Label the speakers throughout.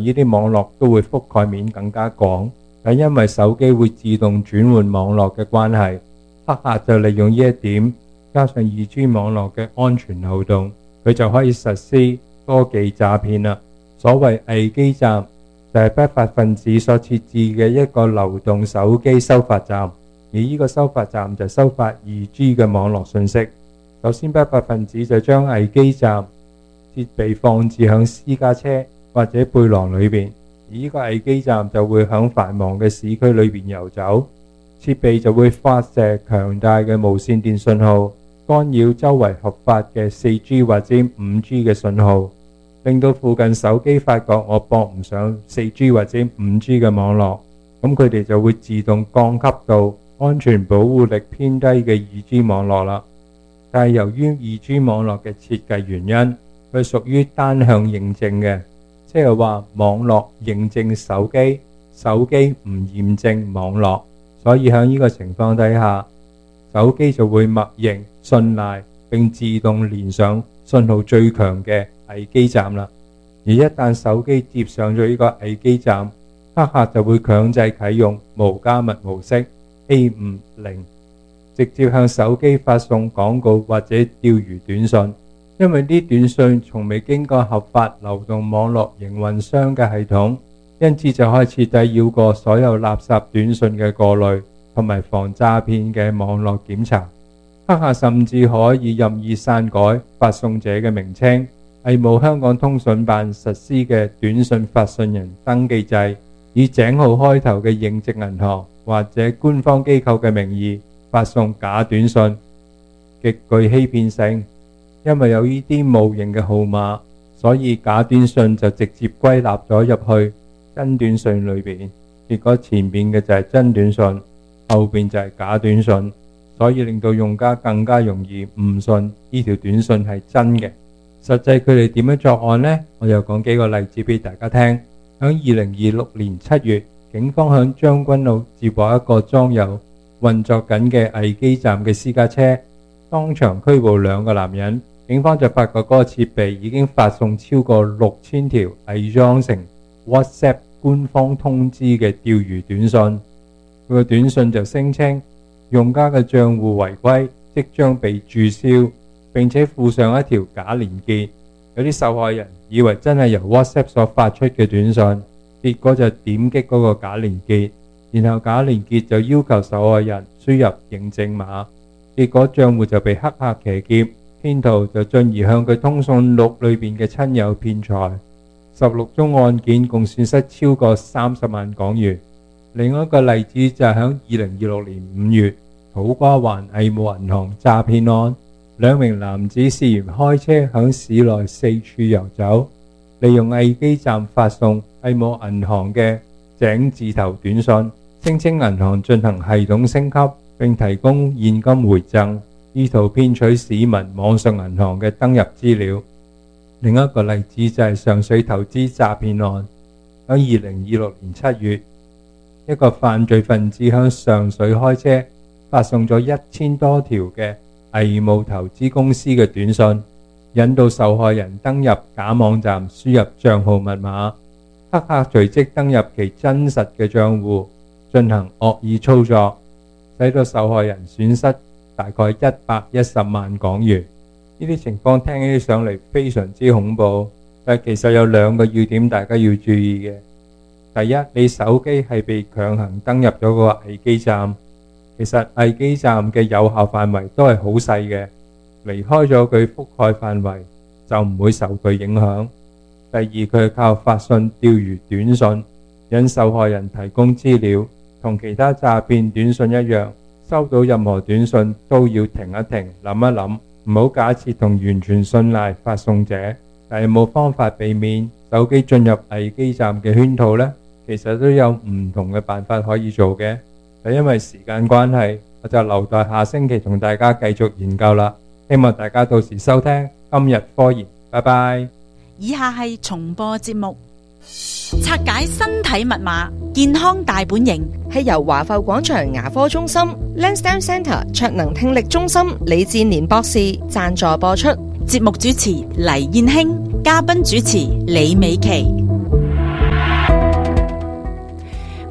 Speaker 1: 呢啲網絡都會覆蓋面更加廣，但因為手機會自動轉換網絡嘅關係，黑客就利用呢一點，加上 2G 網絡嘅安全漏洞，佢就可以實施科技詐騙啦。所謂偽基站就係不法分子所設置嘅一個流動手機收發站，而呢個收發站就收發 2G 嘅網絡信息。首先不法分子就將偽基站設備放置響私家車或者背囊裏邊，而呢個偽基站就會響繁忙嘅市區裏邊遊走，設備就會發射強大嘅無線電信號，干擾周圍合法嘅 4G 或者 5G 嘅信號，令到附近手機發覺我駁唔上 4G 或者 5G 嘅網絡，咁佢哋就會自動降級到安全保護力偏低嘅 2G 網絡啦。但係由於 2G 網絡嘅設計原因，佢屬於單向認證嘅，即係話網絡認證手機，手機唔驗證網絡，所以喺呢個情況底下，手機就會默認信賴並自動連上信號最強嘅偽基站啦。而一旦手機接上咗呢個偽基站，黑客就會強制啟用無加密模式 A50，直接向手機發送廣告或者釣魚短信。因為啲短信從未經過合法流動網絡營運商嘅系統，因此就可以徹底繞過所有垃圾短信嘅過濾同埋防詐騙嘅網絡檢查。黑客甚至可以任意刪改發送者嘅名稱，偽冒香港通訊辦實施嘅短信發信人登記制，以井號開頭嘅認證銀行或者官方機構嘅名義發送假短信，極具欺騙性。因為有呢啲冒認嘅號碼，所以假短信就直接歸納咗入去真短信裏邊，結果前面嘅就係真短信，後邊就係假短信，所以令到用家更加容易誤信呢條短信係真嘅。實際佢哋點樣作案呢？我又講幾個例子俾大家聽。喺2026年7月，警方喺將軍澳接獲一個裝有運作緊嘅偽基站嘅私家車，當場拘捕2個男人。警方就發覺嗰個設備已經發送超過6000條偽裝成 WhatsApp 官方通知嘅釣魚短信。佢個短信就聲稱用家嘅賬戶違規，即將被註銷，並且附上一條假連結。有啲受害人以為真係由 WhatsApp 所發出嘅短信，結果就點擊嗰個假連結，然後假連結就要求受害人輸入認證碼，結果賬戶就被黑客騎劫。騙徒就進而向佢通訊錄裏邊嘅親友騙財，16宗案件共損失超過30萬港元。另一個例子就係喺2026年5月，土瓜灣偽冒銀行詐騙案，2名男子涉嫌開車響市內四處遊走，利用偽基站發送偽冒銀行嘅井字頭短信，聲稱銀行進行系統升級並提供現金回贈，意圖騙取市民網上銀行嘅登入資料。另一個例子就係上水投資詐騙案，喺2026年7月，一個犯罪分子向上水開車，發送咗1000多條嘅偽冒投資公司嘅短信，引導受害人登入假網站，輸入帳號密碼。黑客隨即登入其真實嘅帳戶，進行惡意操作，使到受害人損失大概110萬港元。呢啲情況聽起上嚟非常之恐怖，但其實有2個要點大家要注意嘅。第一，你手機係被強行登入咗個偽基站，其實偽基站嘅有效範圍都係好細嘅，離開咗佢覆蓋範圍就唔會受佢影響。第二，佢係靠發信釣魚短信引受害人提供資料，同其他詐騙短信一樣，收到任何短信都要停一停，諗一諗，唔好假設同完全信賴發送者。但係冇方法避免手機進入偽基站嘅圈套呢？其實都有唔同嘅辦法可以做嘅，但因為時間關係，我就留待下星期同大家繼續研究啦。希望大家到時收聽今日科研，拜拜。
Speaker 2: 以下係重播節目。拆解身體密碼，健康大本營
Speaker 3: 係由華埠廣場牙科中心 Lansdowne Centre 卓能聽力中心李志年博士贊助播出。
Speaker 2: 節目主持黎燕卿，嘉賓主持李美琪。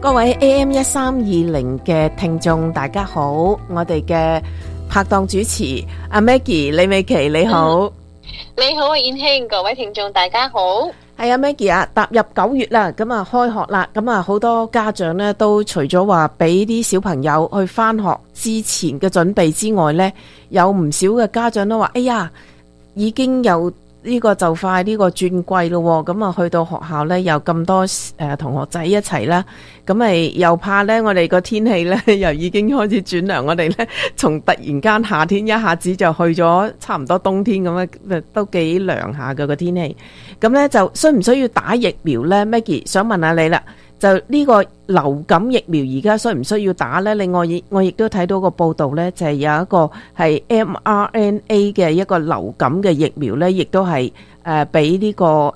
Speaker 4: 各位 AM1320嘅聽眾大家好，我哋嘅拍檔主持阿 Maggie 李美琪你好。
Speaker 5: 你好啊，燕卿，各位聽眾大家好。
Speaker 4: 係啊 Maggie 啊，踏入9月啦，咁啊開學啦，咁啊好多家長呢都除咗話俾啲小朋友去返學之前嘅準備之外呢，有唔少嘅家長都話，哎呀，已經有呢個就快呢個轉季咯，咁啊去到學校呢，有咁多同學仔一齊啦，咁咪又怕呢，我哋個天氣呢，又已經開始轉涼，我哋呢，從突然間夏天一下子就去咗差唔多冬天咁樣，都幾涼下嘅個天氣。咁呢，就需唔需要打疫苗呢？ Maggie 想問下你啦，就呢個流感疫苗而家需唔需要打呢？另外我亦都睇到個報道呢，就係有一個係 mRNA 嘅一個流感嘅疫苗呢，亦都係俾呢個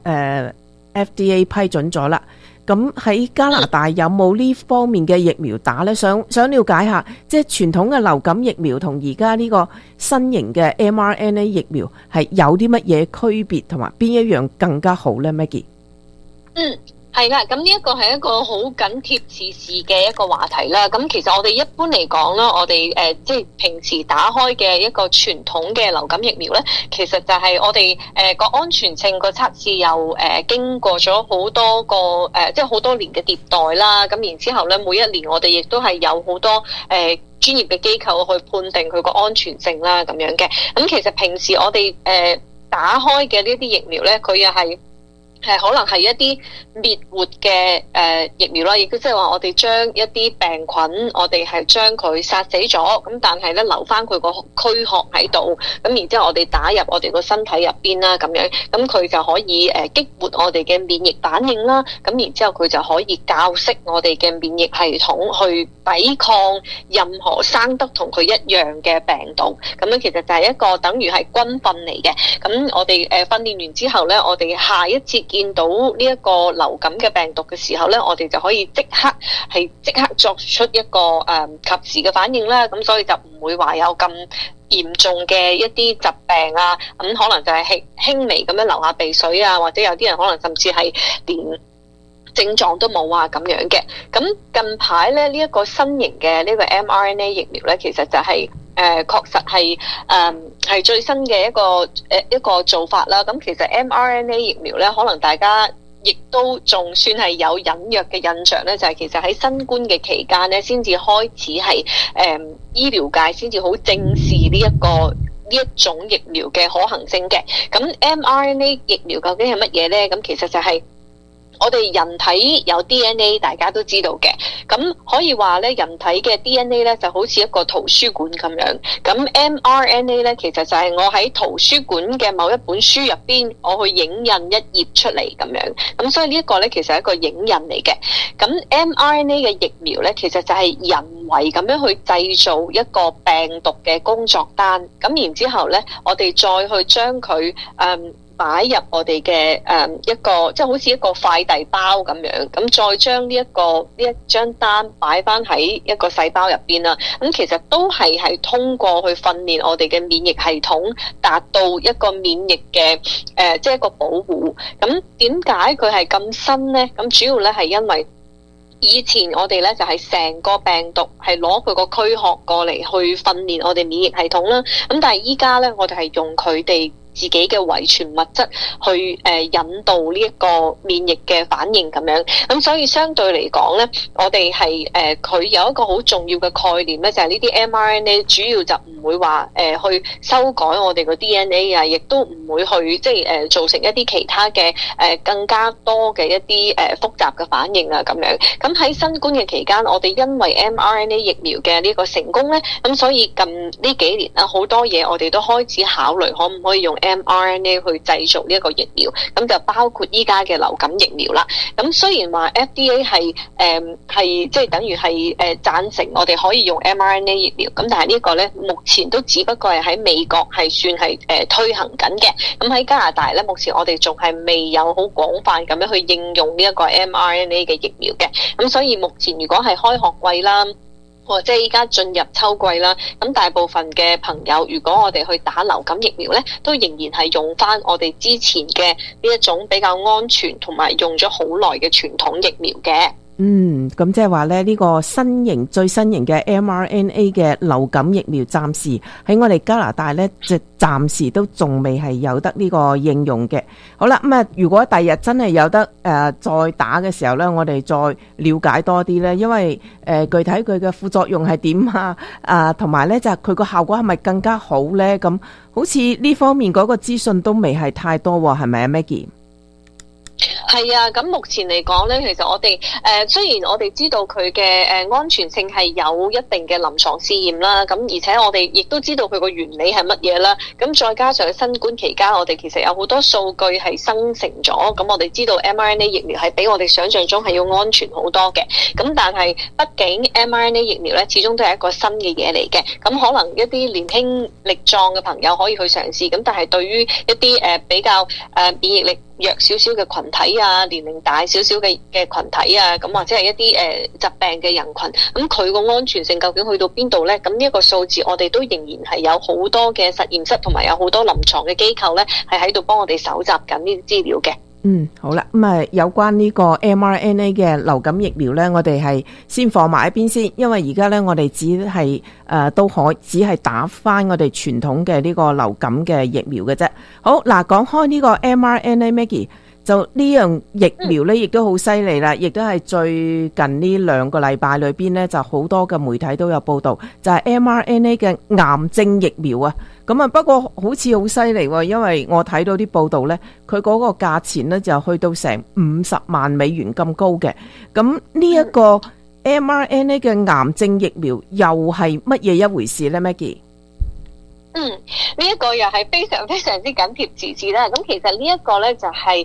Speaker 4: FDA 批准咗啦。咁喺加拿大有冇呢方面嘅疫苗打呢？想了解下，即係傳統嘅流感疫苗同而家呢個新型嘅 mRNA 疫苗係有啲乜嘢區別，同埋邊一樣更加好呢？ Maggie？
Speaker 5: 係啦，咁呢一個係一個好緊貼時事嘅一個話題啦。咁其實我哋一般嚟講啦，我哋即係平時打開嘅一個傳統嘅流感疫苗咧，其實就係我哋個安全性個測試又經過咗好多個即係好多年嘅迭代啦。咁然之後咧，每一年我哋亦都係有好多專業嘅機構去判定佢個安全性啦，咁樣嘅。咁其實平時我哋打開嘅呢啲疫苗咧，佢又係可能係一啲滅活嘅疫苗啦，亦都即係話我哋將一啲病菌，我哋係將佢殺死咗，咁但係咧留翻佢個軀殼喺度，咁然之後我哋打入我哋個身體入邊啦，咁樣，咁佢就可以激活我哋嘅免疫反應啦，咁然之後佢就可以教識我哋嘅免疫系統去抵抗任何生得同佢一樣嘅病毒，咁樣其實就係一個等於係軍訓嚟嘅。咁我哋訓練完之後咧，我哋下一節見到呢一個流感嘅病毒嘅時候咧，我哋就可以即刻作出一個及時嘅反應啦。咁所以就唔會話有咁嚴重嘅一啲疾病啊，咁可能就係輕微咁樣流下鼻水啊，或者有啲人可能甚至係連症狀都冇啊咁樣嘅。咁近排咧呢一個新型嘅呢個 mRNA 疫苗咧，其實就係確實係最新嘅一個做法啦。咁其實 mRNA 疫苗咧，可能大家亦都仲算係有隱約嘅印象咧，就係其實喺新冠嘅期間咧，先至開始係醫療界先至好正視呢一種疫苗嘅可行性嘅。咁 mRNA 疫苗究竟係乜嘢咧？咁其實就係我哋人體有 DNA， 大家都知道嘅。咁可以話咧，人體嘅 DNA 咧就好似一個圖書館咁樣。咁 mRNA 咧，其實就係我喺圖書館嘅某一本書入邊，我去影印一頁出嚟咁樣。咁所以呢一個咧，其實係一個影印嚟嘅。咁 mRNA 嘅疫苗咧，其實就係人為咁樣去製造一個病毒嘅工作單。咁然之後咧，我哋再去將佢擺入我哋嘅一個即係好似一個快遞包咁樣，咁再將呢一張單擺翻喺一個細胞入邊啦。咁其實都係通過去訓練我哋嘅免疫系統，達到一個免疫嘅即係一個保護。咁點解佢係咁新呢？咁主要咧係因為以前我哋咧就係成個病毒係攞佢個軀殼過嚟去訓練我哋免疫系統啦。咁但係依家咧，我哋係用佢哋自己嘅遺傳物質去引導呢一個免疫嘅反應咁樣。咁所以相對嚟講咧，我哋係佢有一個好重要嘅概念咧，就係呢啲 mRNA 主要就唔會話去修改我哋個 DNA 啊，亦都唔會去即係造成一啲其他嘅更加多嘅一啲複雜嘅反應啊咁樣。咁喺新冠嘅期間，我哋因為 mRNA 疫苗嘅呢個成功咧，咁所以近呢幾年啦，好多嘢我哋都開始考慮可唔可以用mRNA 去製造呢一個疫苗，咁就包括依家嘅流感疫苗啦。咁雖然話 FDA 係即係等於係贊成我哋可以用 mRNA 疫苗，咁但係呢個咧目前都只不過係喺美國係算係推行緊嘅。咁喺加拿大咧，目前我哋仲係未有好廣泛咁樣去應用呢一個 mRNA 嘅疫苗嘅。咁所以目前如果係開學季啦，或者依家進入秋季啦，咁大部分嘅朋友，如果我哋去打流感疫苗咧，都仍然係用翻我哋之前嘅呢一種比較安全同埋用咗好耐嘅傳統疫苗嘅。
Speaker 4: 咁即係話咧，呢個最新型嘅 mRNA 嘅流感疫苗，暫時喺我哋加拿大咧，就暫時都仲未係有得呢個應用嘅。好啦，咁啊，如果第日真係有得再打嘅時候咧，我哋再了解多啲咧，因為具體佢嘅副作用係點啊，同埋咧就係佢個效果係咪更加好咧？咁好似呢方面嗰個資訊都未係太多喎，係咪啊 Maggie？
Speaker 5: 係啊，咁目前嚟講咧，其實我哋雖然我哋知道佢嘅安全性係有一定嘅臨床試驗啦，咁而且我哋亦都知道佢個原理係乜嘢啦，咁再加上新冠期間，我哋其實有好多數據係生成咗，咁我哋知道 mRNA 疫苗係比我哋想象中係要安全好多嘅，咁但係畢竟 mRNA 疫苗咧，始終都係一個新嘅嘢嚟嘅，咁可能一啲年輕力壯嘅朋友可以去嘗試，咁但係對於一啲比較免疫力弱少少嘅群體啊，年齡大少少嘅群體啊，咁或者係一啲疾病嘅人群，咁佢個安全性究竟去到邊度呢？咁呢一個數字，我哋都仍然係有好多嘅實驗室同埋有好多臨床嘅機構呢，係喺度幫我哋搜集緊呢啲資料嘅。
Speaker 4: 好啦，咁啊，有關呢個 mRNA 嘅流感疫苗呢，我哋係先放埋一邊先，因為而家呢，我哋只係只係打翻我哋傳統嘅呢個流感嘅疫苗嘅啫。好嗱，講開呢個 mRNA Maggie，就呢樣疫苗呢，亦都好犀利啦，亦都係最近呢2個禮拜裏邊呢，就好多嘅媒體都有報道，就係 mRNA 嘅癌症疫苗啊。咁啊，不過好似好犀利喎，因為我睇到啲報道呢，佢嗰個價錢呢就去到成50萬美元咁高嘅。咁呢一個 mRNA 嘅癌症疫苗又係乜嘢一回事呢 Maggie？
Speaker 5: 呢一個又係非常非常之緊貼時事啦。咁其實呢一個呢，就係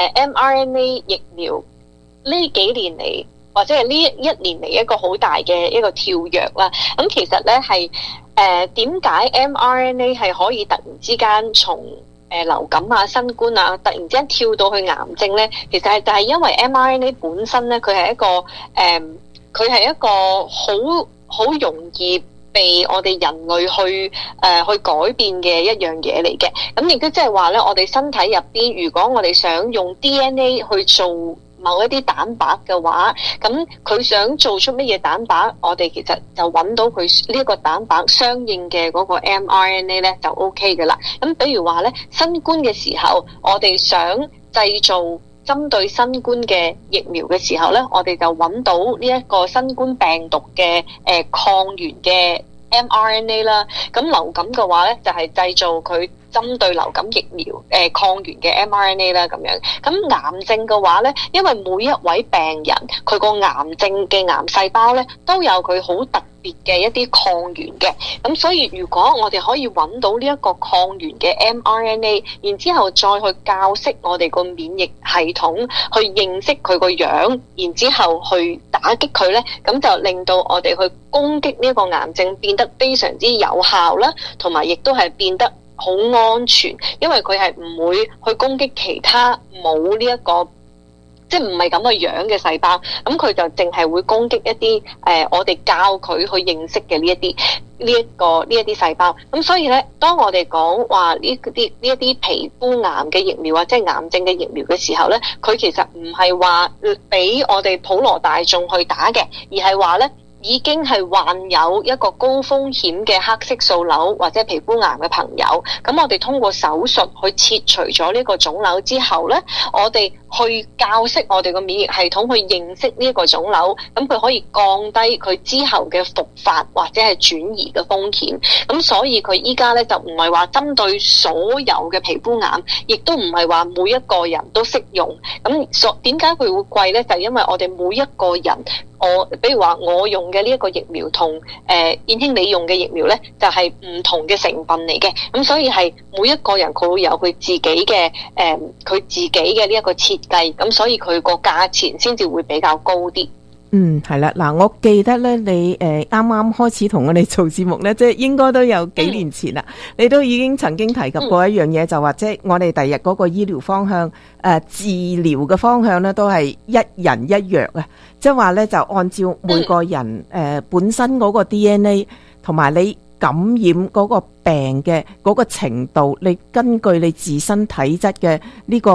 Speaker 5: mRNA 疫苗呢幾年嚟，或者係呢一年嚟一個好大嘅一個跳躍啦。咁其實呢係點解 mRNA 係可以突然之間從流感啊、新冠啊，突然之間跳到去癌症呢？其實就係因為 mRNA 本身呢，佢係一個好容易被我哋人類去改變嘅一樣嘢嚟嘅。咁亦都即係話呢，我哋身體入邊，如果我哋想用 DNA 去做某一啲蛋白嘅話，咁佢想做出乜嘢蛋白，我哋其實就揾到佢呢一個蛋白相應嘅嗰個 mRNA 咧就 OK 嘅啦。咁比如話咧，新冠嘅時候，我哋想製造針對新冠嘅疫苗嘅時候咧，我哋就揾到呢一個新冠病毒嘅抗原嘅 mRNA 啦。咁流感嘅話咧，就係製造佢針對流感疫苗抗原嘅 mRNA 啦，咁樣。咁癌症嘅話咧，因為每一位病人佢個癌症嘅癌細胞咧都有佢好特別嘅一啲抗原嘅，咁所以如果我哋可以揾到呢一個抗原嘅 mRNA， 然之後再去教識我哋個免疫系統去認識佢個樣，然之後去打擊佢咧，咁就令到我哋去攻擊呢個癌症變得非常之有效啦，同埋亦都係變得好安全，因為佢係唔會去攻擊其他冇呢一個即係唔係咁嘅樣嘅細胞，咁佢就淨係會攻擊一啲我哋教佢去認識嘅呢一啲細胞。咁所以咧，當我哋講話呢一啲皮膚癌嘅疫苗啊，即係癌症嘅疫苗嘅時候咧，佢其實唔係話俾我哋普羅大眾去打嘅，而係話咧，已經係患有一個高風險嘅黑色素瘤或者皮膚癌嘅朋友，咁我哋通過手術去切除咗呢個腫瘤之後呢，我哋去教識我哋個免疫系統去認識呢一個腫瘤，咁佢可以降低佢之後嘅復發或者係轉移嘅風險。咁所以佢依家呢，就唔係話針對所有嘅皮膚癌，亦都唔係話每一個人都適用。咁點解佢會貴呢？就係因為我哋每一個人，比如話我用嘅呢一個疫苗同燕興你用嘅疫苗呢，就係唔同嘅成分嚟嘅。咁所以係每一個人佢會有佢自己嘅呢一個設計，咁所以佢個價錢先至會比較高啲。
Speaker 4: 係啦，嗱，我記得咧，你啱啱開始同我哋做節目咧，即係應該都有幾年前啦，你都已經曾經提及過一樣嘢，就話即係我哋第日嗰個醫療方向，治療嘅方向咧，都係一人一藥啊，即係話咧就按照每個人本身嗰個 DNA 同埋你感染嗰個病嘅嗰個程度，你根據你自身體質嘅呢個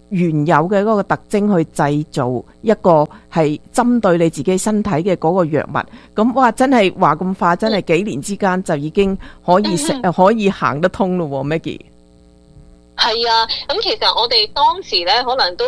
Speaker 4: 原有嘅嗰個特徵去製造一個係針對你自己身體嘅嗰個藥物。咁哇，真係話咁快，真係幾年之間就已經可以可以行得通咯，Maggie。
Speaker 5: 係啊，咁其實我哋當時咧，可能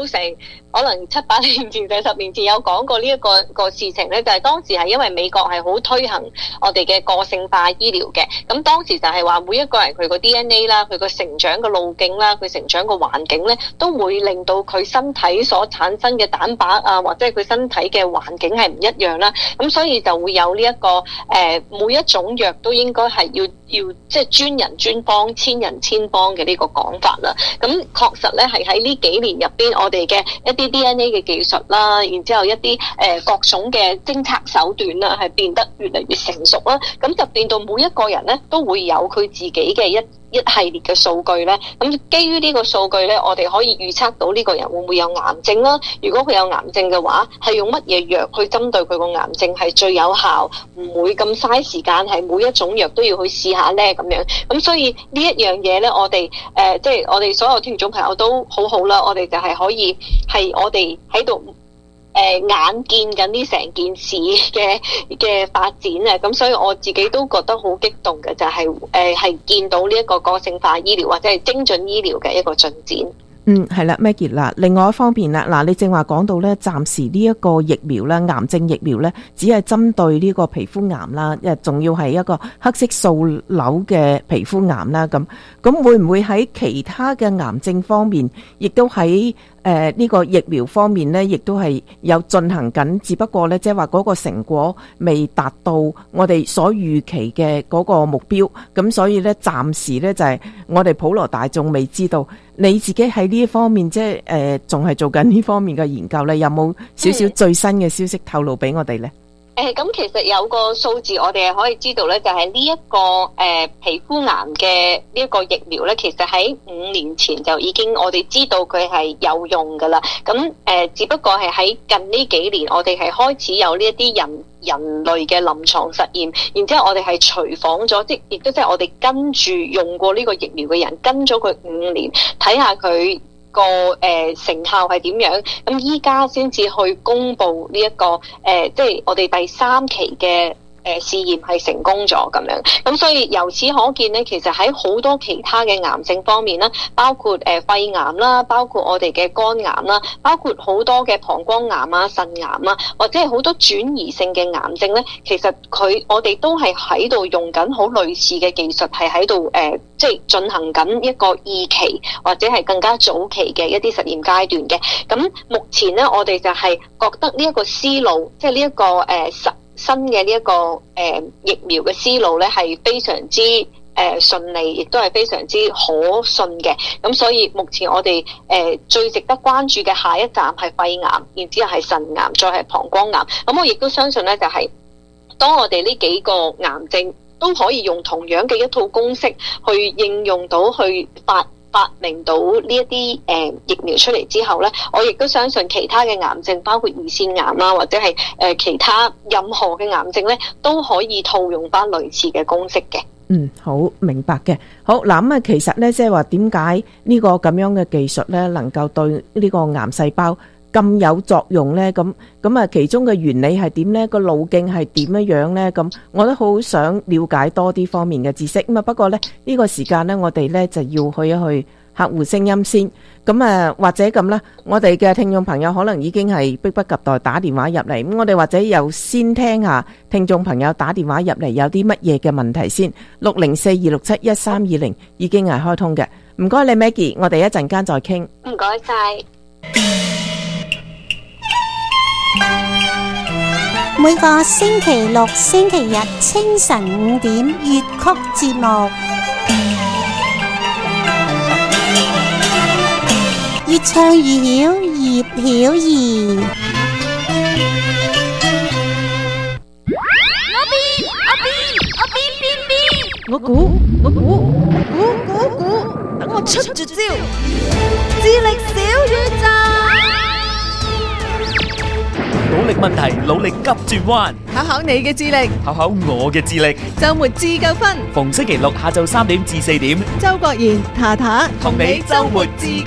Speaker 5: 7-8年前、10年前有講過呢一個事情咧，就係當時係因為美國係好推行我哋嘅個性化醫療嘅，咁當時就係話每一個人佢個 DNA 啦，佢個成長嘅路徑啦，佢成長嘅環境咧，都會令到佢身體所產生嘅蛋白啊，或者係佢身體嘅環境係唔一樣啦，咁所以就會有呢一個每一種藥都應該係要即係專人專方、千人千方嘅呢個講法啦。咁確實咧係喺呢幾年入邊，我哋嘅一啲 DNA 嘅技術啦，然之後一啲各種嘅偵測手段啦，係變得越嚟越成熟啦。咁就變到每一個人咧都會有佢自己嘅一系列嘅數據咧。咁基於呢個數據咧，我哋可以預測到呢個人會唔會有癌症啦。如果佢有癌症嘅話，係用乜嘢藥去針對佢個癌症係最有效，唔會咁嘥時間，係每一種藥都要去試下咧咁樣。咁所以呢一樣嘢咧，我哋即係我哋所有聽眾朋友都好好啦，我哋就係可以係我哋喺度眼見緊呢成件事嘅發展啊！咁所以我自己都覺得好激動嘅，就係見到呢一個個性化醫療或者係精準醫療嘅一個進展。
Speaker 4: 係啦 ，Maggie 啦，另外一方面啦，嗱，你正話講到咧，暫時呢一個疫苗啦，癌症疫苗咧，只係針對呢個皮膚癌啦，仲要係一個黑色素瘤嘅皮膚癌啦，咁會唔會喺其他嘅癌症方面，亦都喺呢個疫苗方面咧，亦都係有進行緊，只不過咧，即係話嗰個成果未達到我哋所預期嘅嗰個目標，咁所以咧，暫時咧就係我哋普羅大眾未知道。你自己喺呢一方面，即係仲係做緊呢方面嘅研究咧，有冇少少最新嘅消息透露俾我哋咧？
Speaker 5: 咁其實有個數字我哋係可以知道咧，就係呢一個皮膚癌嘅呢一個疫苗咧，其實喺5年前就已經我哋知道佢係有用噶啦。咁只不過係喺近呢幾年，我哋係開始有呢一啲人類嘅臨床實驗，然之後我哋係隨訪咗，亦都即係我哋跟住用過呢個疫苗嘅人，跟咗佢5年，睇下佢個成效係點樣，咁依家先至去公布呢一個即係我哋第3期嘅試驗係成功咗咁樣，咁所以由此可見呢，其實喺好多其他嘅癌症方面啦，包括肺癌啦，包括我哋嘅肝癌啦，包括好多嘅膀胱癌啊、腎癌啊，或者係好多轉移性嘅癌症呢，其實我哋都係喺度用緊好類似嘅技術，係喺度即係進行緊一個2期或者係更加早期嘅一啲實驗階段嘅。咁目前呢，我哋就係覺得呢一個思路，即係呢一個新嘅呢一個疫苗嘅思路咧，係非常之順利，亦都係非常之可信嘅。咁所以目前我哋最值得關注嘅下一站係肺癌，然之後係腎癌，再係膀胱癌。咁我亦都相信咧，就係當我哋呢幾個癌症都可以用同樣嘅一套公式去應用到去發明到呢一啲疫苗出嚟之後咧，我亦都相信其他嘅癌症，包括胰腺癌啦，或者係其他任何嘅癌症咧，都可以套用翻類似嘅公式嘅。
Speaker 4: 好明白嘅。好嗱，咁其實咧，即係話點解呢個咁樣嘅技術咧，能夠對呢個癌細胞咁有作用呢？咁其中嘅原理係點呢？個路徑係點樣呢？咁我都好想了解多啲方面嘅知識。不過呢，呢個時間呢，我哋呢就要去一去客戶聲音先。咁或者咁啦，我哋嘅聽眾朋友可能已經係迫不及待打電話入嚟。咁我哋或者又先聽下聽眾朋友打電話入嚟有啲乜嘢嘅問題先。604-267-1320已經係開通嘅。唔該你 Maggie，我哋一陣間再傾。
Speaker 5: 唔該晒。
Speaker 6: 每個星期六、星期日清晨5點粵曲節目，越唱越曉，葉曉儀。
Speaker 4: 我估，等我出絕招，智力小宇宙。
Speaker 7: 努力問題，努力急轉彎，
Speaker 4: 考考你嘅智力，
Speaker 7: 考考我嘅智力。
Speaker 4: 周末自夠分，
Speaker 7: 逢星期六下晝3點至4點，
Speaker 4: 周國賢、塔塔
Speaker 7: 同你周末自